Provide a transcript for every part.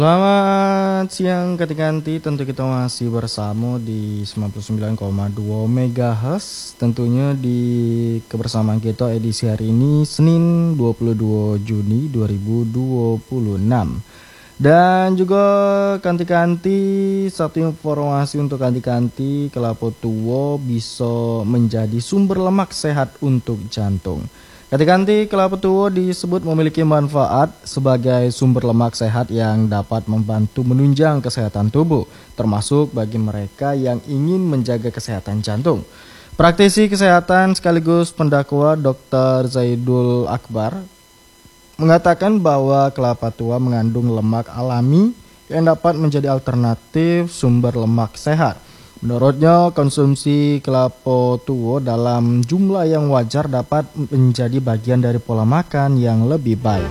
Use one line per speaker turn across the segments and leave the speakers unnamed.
Selamat siang Kanti-Kanti, tentu kita masih bersama di 99,2 MHz. Tentunya di kebersamaan kita edisi hari ini Senin 22 Juni 2026. Dan juga Kanti-Kanti, satu informasi untuk Kanti-Kanti, kelapa tua bisa menjadi sumber lemak sehat untuk jantung. Kanti-kanti kelapa tua disebut memiliki manfaat sebagai sumber lemak sehat yang dapat membantu menunjang kesehatan tubuh, termasuk bagi mereka yang ingin menjaga kesehatan jantung. Praktisi kesehatan sekaligus pendakwa Dr. Zaidul Akbar mengatakan bahwa kelapa tua mengandung lemak alami yang dapat menjadi alternatif sumber lemak sehat. Menurutnya, konsumsi kelapa tua dalam jumlah yang wajar dapat menjadi bagian dari pola makan yang lebih baik.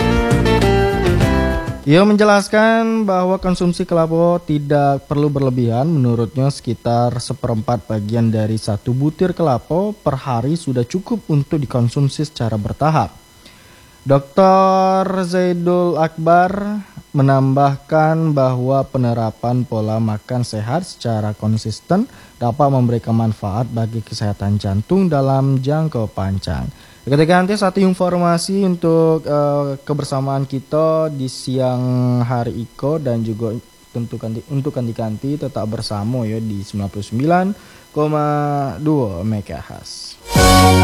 Ia menjelaskan bahwa konsumsi kelapa tidak perlu berlebihan. Menurutnya, sekitar seperempat bagian dari satu butir kelapa per hari sudah cukup untuk dikonsumsi secara bertahap. Dr. Zaidul Akbar menambahkan bahwa penerapan pola makan sehat secara konsisten dapat memberikan manfaat bagi kesehatan jantung dalam jangka panjang. Ketika nanti satu informasi untuk kebersamaan kita di siang hari Iko, dan juga untuk kanti-kanti tetap bersama ya di 99,2 MHz.